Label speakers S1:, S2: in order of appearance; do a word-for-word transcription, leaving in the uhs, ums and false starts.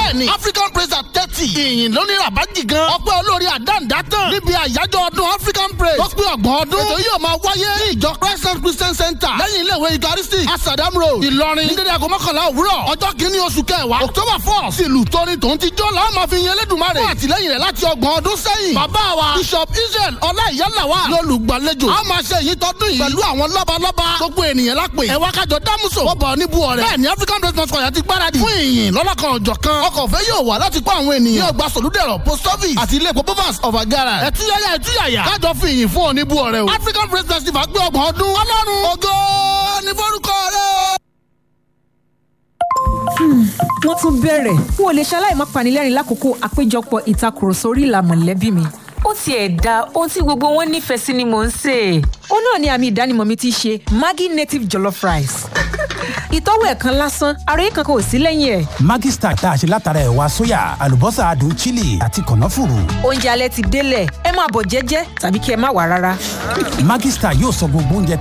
S1: bẹ́ẹ̀ni African praise at thirty ìyìn lóní rabaji gan ọpẹ́ olórí àdáǹdá tán níbi àyájọ́ ọdún African praise ó pé ọgbọ̀n ọdún ètò yóò máa wáyé ní ìjọ Christ Christian Center lẹ́yìn ilé ìwé Eucharistic Asadam Road Ìlọrin ní dédé aago mọ́kànlá òwúrọ̀ ọjọ́ kìíní oṣù kẹwàá October four sí ìlú tóní tòun ti jó làwọn máa fi yin Elédùmarè fún àtìlẹ́yìn rẹ̀ láti ọgbọ̀n ọdún sẹ́yìn bàbá wa Bishop Israel Ọláìyálàwà lólùgbàlejò a máa ṣe èyí tọdún yìí pẹ̀lú àwọn lọ́balọ́ba gbogbo ènìyàn lápè ẹ wá kájọ dámúso wọ́n bọ̀ níbu ọ̀rẹ́ bẹ́ẹ̀ ni African Praise Choir ti gbáradì fún ìyìn lọ́lọ́kan ọ̀jọ̀ kan ọkọ̀ ọ̀fẹ́ yóò wà láti kó àwọn ènìyàn ní ọgbà Sòlúdẹ̀rọ̀ post office àti ilé epo bovas of agara ẹ̀túyàyà ẹ̀túyàyà kájọ fi ìyìn fún oníbu ọ̀rẹ́ o African Praise Festival gbé ọgbọ̀n ọdún ọlọ́run ògo ní forúkọ rẹ̀.
S2: wọ́n tún bẹ̀rẹ̀ n ò lè ṣaláì má panilẹ́rìn lákòókò àpéjọpọ̀ ìtakùrọ̀sọ orí ìlà mọ̀lẹ́bí mi.
S3: ó tiẹ̀ da ohun tí gbogbo wọn nífẹ̀ẹ́ sí ni mò ń sè.
S2: ó náà ni àmì ìdánimọ̀ mi ti ṣe Maggi native jollof rice. ìtọ́wò ẹ̀kan lásán ara yìí kankan ò sí lẹ́yìn ẹ̀.
S4: Maggi Star tá a ṣe látara ẹ̀wà sóyà àlùbọ́sà adùn chili àti kànáfùrù.
S2: oúnjẹ alẹ́ ti délẹ̀ ẹ máa bọ̀ jẹ́jẹ́ tàbí kí ẹ má wá rárá.
S4: Maggi Star yóò sọ gbogbo oúnjẹ